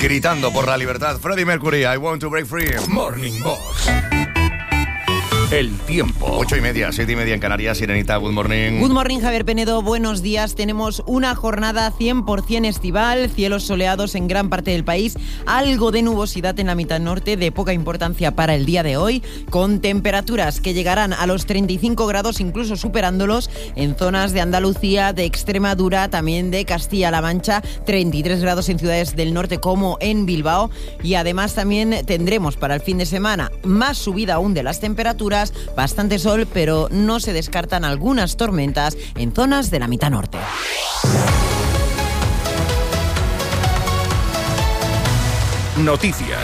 gritando por la libertad. Freddie Mercury, I Want to Break Free. Morning Box. El tiempo. 8:30, 7:30 en Canarias. Sirenita, good morning. Good morning, Javier Penedo. Buenos días. Tenemos una jornada 100% estival, cielos soleados en gran parte del país, algo de nubosidad en la mitad norte, de poca importancia para el día de hoy, con temperaturas que llegarán a los 35 grados, incluso superándolos, en zonas de Andalucía, de Extremadura, también de Castilla-La Mancha, 33 grados en ciudades del norte como en Bilbao, y además también tendremos para el fin de semana más subida aún de las temperaturas, bastante sol, pero no se descartan algunas tormentas en zonas de la mitad norte. Noticias.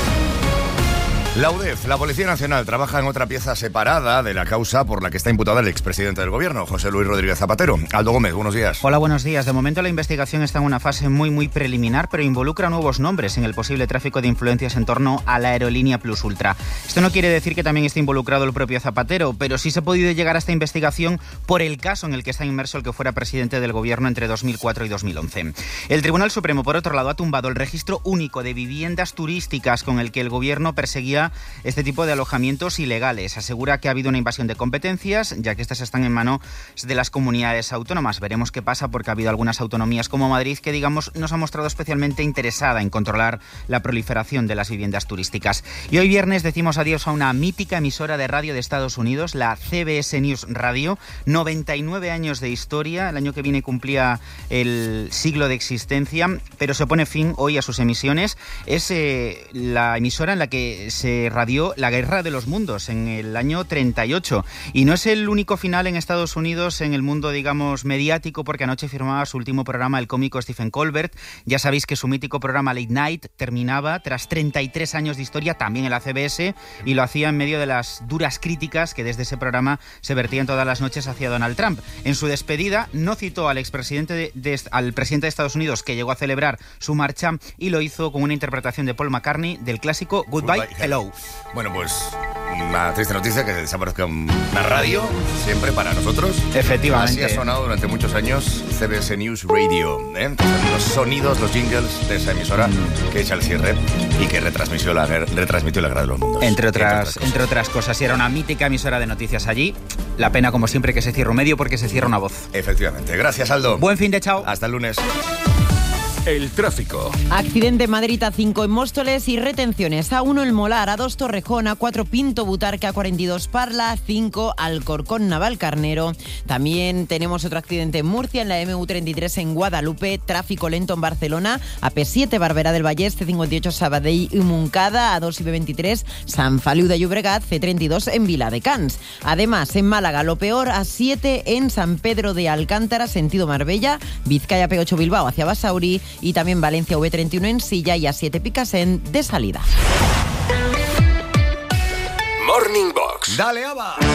La UDEF, la Policía Nacional, trabaja en otra pieza separada de la causa por la que está imputado el expresidente del gobierno, José Luis Rodríguez Zapatero. Aldo Gómez, buenos días. Hola, buenos días. De momento la investigación está en una fase muy preliminar, pero involucra nuevos nombres en el posible tráfico de influencias en torno a la aerolínea Plus Ultra. Esto no quiere decir que también esté involucrado el propio Zapatero, pero sí se ha podido llegar a esta investigación por el caso en el que está inmerso el que fuera presidente del gobierno entre 2004 y 2011. El Tribunal Supremo, por otro lado, ha tumbado el registro único de viviendas turísticas con el que el gobierno perseguía este tipo de alojamientos ilegales. Asegura que ha habido una invasión de competencias, ya que estas están en manos de las comunidades autónomas. Veremos qué pasa, porque ha habido algunas autonomías como Madrid que, digamos, no se ha mostrado especialmente interesada en controlar la proliferación de las viviendas turísticas. Y hoy viernes decimos adiós a una mítica emisora de radio de Estados Unidos, la CBS News Radio, 99 años de historia. El año que viene cumplía el siglo de existencia, pero se pone fin hoy a sus emisiones. Es la emisora en la que se radió La Guerra de los Mundos en el año 38. Y no es el único final en Estados Unidos en el mundo, digamos, mediático, porque anoche firmaba su último programa el cómico Stephen Colbert. Ya sabéis que su mítico programa Late Night terminaba tras 33 años de historia, también en la CBS, y lo hacía en medio de las duras críticas que desde ese programa se vertían todas las noches hacia Donald Trump. En su despedida no citó al expresidente al presidente de Estados Unidos, que llegó a celebrar su marcha, y lo hizo con una interpretación de Paul McCartney del clásico Goodbye, Hello. Bueno, pues una triste noticia, que desaparezca una radio, siempre para nosotros. Efectivamente. Así ha sonado durante muchos años CBS News Radio, los sonidos, los jingles de esa emisora que echa el cierre y que retransmitió la Guerra de los Mundos. Entre otras cosas, y era una mítica emisora de noticias allí. La pena, como siempre, que se cierra un medio, porque se cierra una voz. Efectivamente. Gracias, Aldo. Buen fin de chao. Hasta el lunes. El tráfico. Accidente en Madrid, A5 en Móstoles y retenciones. A1 el Molar, A2 Torrejón, A4 Pinto Butarque, A42 Parla, A5 Alcorcón Navalcarnero. También tenemos otro accidente en Murcia, en la MU33 en Guadalupe, tráfico lento en Barcelona, AP7 Barberà del Vallès, C58 Sabadell y Montcada, A2 y B23 Sant Feliu de Llobregat, C32 en Viladecans. Además, en Málaga lo peor, A7 en San Pedro de Alcántara, sentido Marbella, Vizcaya P8 Bilbao hacia Basauri, y también Valencia V31 en Silla y A7 Picassent de salida. Morning Box. Dale, Ava.